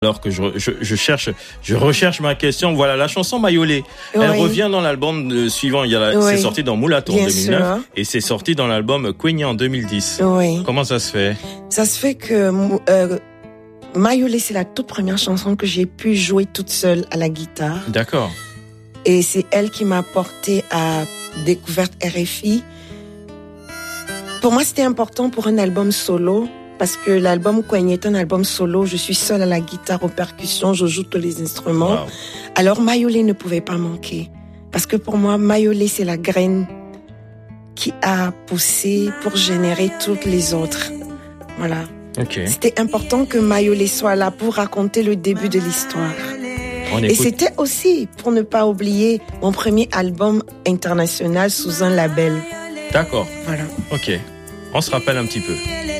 Alors que je recherche ma question. Voilà, la chanson Mayolé. Elle revient dans l'album suivant. C'est sorti dans Moulaton en 2009 et c'est sorti dans l'album Queenie en 2010. Oui. Comment ça se fait? Ça se fait que Mayolé, c'est la toute première chanson que j'ai pu jouer toute seule à la guitare. D'accord. Et c'est elle qui m'a porté à Découverte RFI. Pour moi, c'était important pour un album solo. Parce que l'album Queenie est un album solo, je suis seule à la guitare, aux percussions, je joue tous les instruments. Wow. Alors Mayolé ne pouvait pas manquer. Parce que pour moi, Mayolé, c'est la graine qui a poussé pour générer toutes les autres. Voilà. Okay. C'était important que Mayolé soit là pour raconter le début de l'histoire. Et c'était aussi, pour ne pas oublier, mon premier album international sous un label. D'accord. Voilà. Ok. On se rappelle un petit peu.